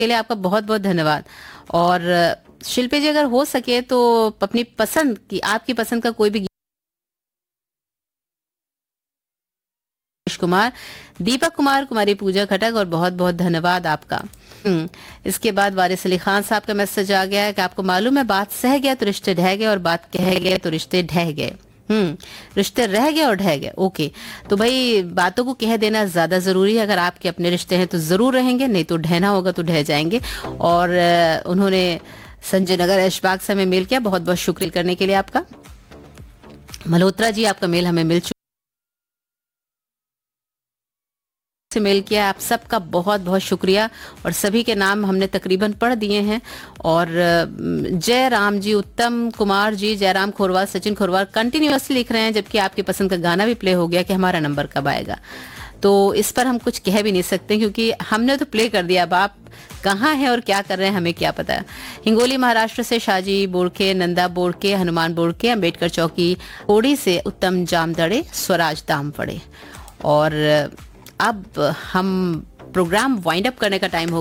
के लिए आपका बहुत बहुत धन्यवाद। और शिल्पी जी, अगर हो सके तो अपनी पसंद की, आपकी पसंद का कोई भी कुमार, दीपक कुमार, कुमारी पूजा खटक, और बहुत बहुत धन्यवाद आपका। इसके बाद वारिस अली खान साहब का मैसेज आ गया है कि आपको मालूम है, बात सह गया तो रिश्ते ढह गए, और बात कह गए तो रिश्ते ढह गए। रिश्ते रह गए और ढह गए। ओके, तो भाई बातों को कह देना ज्यादा जरूरी है। अगर आपके अपने रिश्ते हैं तो जरूर रहेंगे, नहीं तो ढहना होगा तो ढह जाएंगे। और उन्होंने संजय नगर ऐशबाग से हमें मेल किया, बहुत बहुत शुक्रिया करने के लिए आपका। मल्होत्रा जी, आपका मेल हमें मिल चुका से मेल किया, आप सबका बहुत बहुत शुक्रिया। और सभी के नाम हमने तकरीबन पढ़ दिए हैं। और जय राम जी, उत्तम कुमार जी, जयराम खोरवाल, सचिन खोरवाल कंटिन्यूअसली लिख रहे हैं, जबकि आपकी पसंद का गाना भी प्ले हो गया कि हमारा नंबर कब आएगा। तो इस पर हम कुछ कह भी नहीं सकते, क्योंकि हमने तो प्ले कर दिया। अब आप कहाँ हैं और क्या कर रहे हैं हमें क्या पता। हिंगोली महाराष्ट्र से शाहजी बोड़के, नंदा बोड़के, हनुमान बोड़के, अंबेडकर चौकी ओड़ी से उत्तम जामदड़े, स्वराज दाम पड़े। और अब हम प्रोग्राम वाइंड अप करने का टाइम हो